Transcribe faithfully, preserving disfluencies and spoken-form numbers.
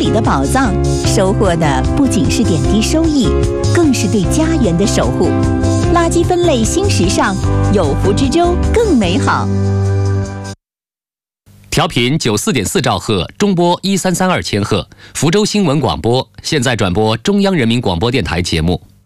里的宝藏，收获的不仅是点滴收益，更是对家园的守护。垃圾分类新时尚，有福之州更美好。 调频九四点四兆赫，中波一三三二千赫，福州新闻广播现在转播中央人民广播电台节目。